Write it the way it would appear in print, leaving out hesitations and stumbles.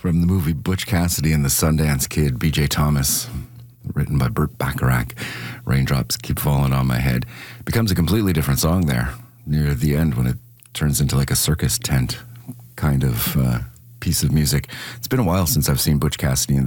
From the movie Butch Cassidy and the Sundance Kid, B.J. Thomas, written by Burt Bacharach. Raindrops Keep Falling on My Head. Becomes a completely different song there near the end when it turns into like a circus tent kind of piece of music. It's been a while since I've seen Butch Cassidy and